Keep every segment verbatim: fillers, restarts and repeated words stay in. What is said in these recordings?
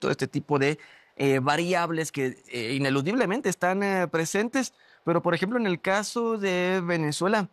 todo este tipo de eh, variables que eh, ineludiblemente están eh, presentes. Pero, por ejemplo, en el caso de Venezuela,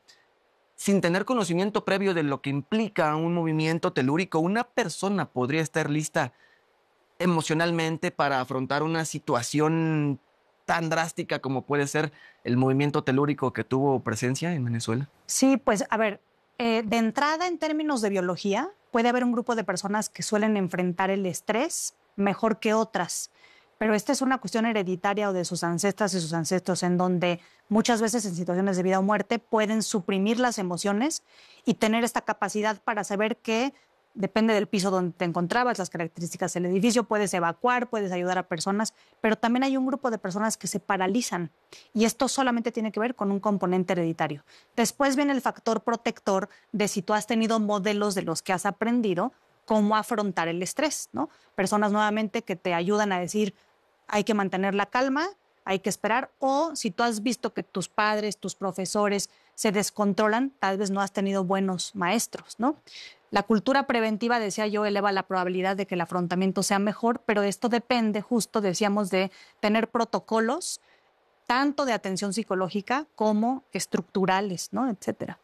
sin tener conocimiento previo de lo que implica un movimiento telúrico, una persona podría estar lista emocionalmente para afrontar una situación tan drástica como puede ser el movimiento telúrico que tuvo presencia en Venezuela? Sí, pues a ver, eh, de entrada en términos de biología, puede haber un grupo de personas que suelen enfrentar el estrés mejor que otras, pero esta es una cuestión hereditaria o de sus ancestras y sus ancestros, en donde muchas veces en situaciones de vida o muerte pueden suprimir las emociones y tener esta capacidad para saber que depende del piso donde te encontrabas, las características del edificio, puedes evacuar, puedes ayudar a personas, pero también hay un grupo de personas que se paralizan y esto solamente tiene que ver con un componente hereditario. Después viene el factor protector de si tú has tenido modelos de los que has aprendido cómo afrontar el estrés, ¿no? Personas nuevamente que te ayudan a decir hay que mantener la calma, hay que esperar, o si tú has visto que tus padres, tus profesores se descontrolan, tal vez no has tenido buenos maestros, ¿no? La cultura preventiva, decía yo, eleva la probabilidad de que el afrontamiento sea mejor, pero esto depende, justo decíamos, de tener protocolos tanto de atención psicológica como estructurales, ¿no? Etcétera.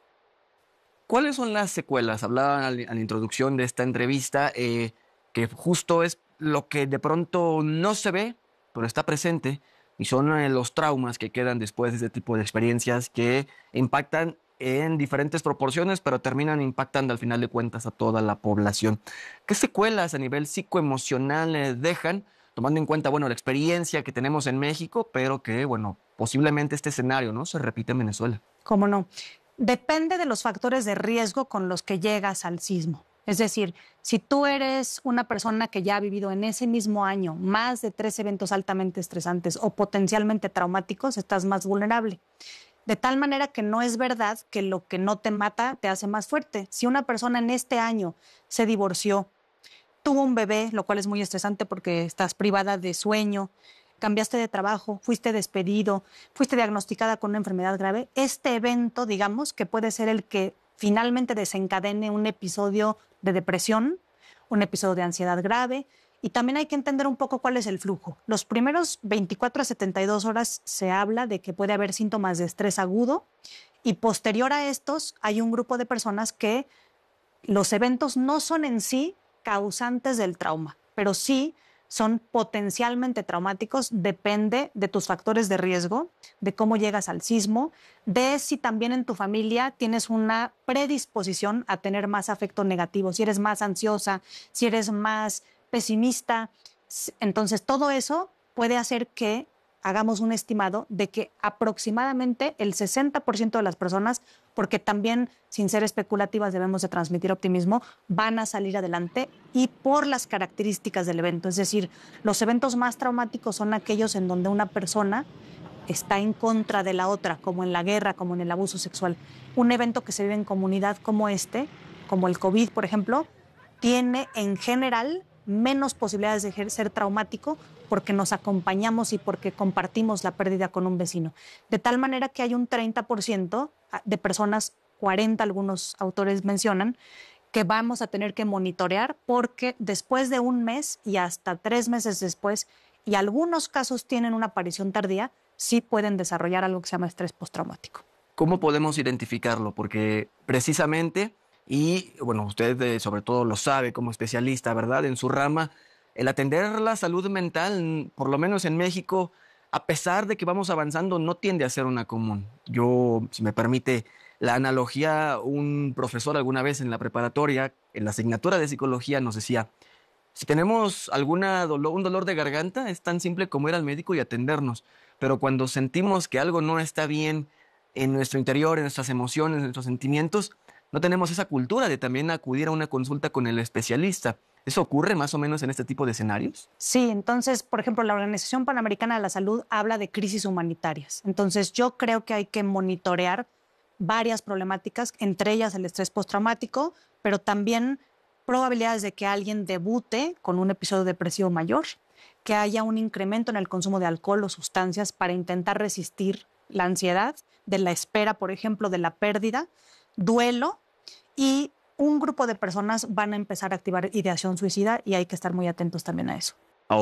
¿Cuáles son las secuelas? Hablaban a la introducción de esta entrevista eh, que justo es lo que de pronto no se ve, pero está presente, y son eh, los traumas que quedan después de este tipo de experiencias que impactan en diferentes proporciones, pero terminan impactando al final de cuentas a toda la población. ¿Qué secuelas a nivel psicoemocional eh, dejan, tomando en cuenta, bueno, la experiencia que tenemos en México, pero que, bueno, posiblemente este escenario, ¿no?, se repite en Venezuela? ¿Cómo no? Depende de los factores de riesgo con los que llegas al sismo. Es decir, si tú eres una persona que ya ha vivido en ese mismo año más de tres eventos altamente estresantes o potencialmente traumáticos, estás más vulnerable. De tal manera que no es verdad que lo que no te mata te hace más fuerte. Si una persona en este año se divorció, tuvo un bebé, lo cual es muy estresante porque estás privada de sueño, cambiaste de trabajo, fuiste despedido, fuiste diagnosticada con una enfermedad grave, este evento, digamos, que puede ser el que finalmente desencadene un episodio de depresión, un episodio de ansiedad grave, y también hay que entender un poco cuál es el flujo. Los primeros veinticuatro a setenta y dos horas se habla de que puede haber síntomas de estrés agudo y posterior a estos hay un grupo de personas que los eventos no son en sí causantes del trauma, pero sí son potencialmente traumáticos, depende de tus factores de riesgo, de cómo llegas al sismo, de si también en tu familia tienes una predisposición a tener más afecto negativo, si eres más ansiosa, si eres más pesimista. Entonces, todo eso puede hacer que hagamos un estimado de que aproximadamente el sesenta por ciento de las personas, porque también, sin ser especulativas, debemos de transmitir optimismo, van a salir adelante y por las características del evento. Es decir, los eventos más traumáticos son aquellos en donde una persona está en contra de la otra, como en la guerra, como en el abuso sexual. Un evento que se vive en comunidad como este, como el COVID, por ejemplo, tiene en general menos posibilidades de ser traumático porque nos acompañamos y porque compartimos la pérdida con un vecino. De tal manera que hay un treinta por ciento de personas, cuarenta algunos autores mencionan, que vamos a tener que monitorear porque después de un mes y hasta tres meses después, y algunos casos tienen una aparición tardía, sí pueden desarrollar algo que se llama estrés postraumático. ¿Cómo podemos identificarlo? Porque precisamente, y bueno, usted eh, sobre todo lo sabe como especialista, ¿verdad?, en su rama, el atender la salud mental, por lo menos en México, a pesar de que vamos avanzando, no tiende a ser una común. Yo, si me permite la analogía, un profesor alguna vez en la preparatoria, en la asignatura de psicología, nos decía: si tenemos alguna dolor, un dolor de garganta, es tan simple como ir al médico y atendernos. Pero cuando sentimos que algo no está bien en nuestro interior, en nuestras emociones, en nuestros sentimientos, no tenemos esa cultura de también acudir a una consulta con el especialista. ¿Eso ocurre más o menos en este tipo de escenarios? Sí, entonces, por ejemplo, la Organización Panamericana de la Salud habla de crisis humanitarias. Entonces, yo creo que hay que monitorear varias problemáticas, entre ellas el estrés postraumático, pero también probabilidades de que alguien debute con un episodio depresivo mayor, que haya un incremento en el consumo de alcohol o sustancias para intentar resistir la ansiedad, de la espera, por ejemplo, de la pérdida, duelo, y un grupo de personas van a empezar a activar ideación suicida y hay que estar muy atentos también a eso.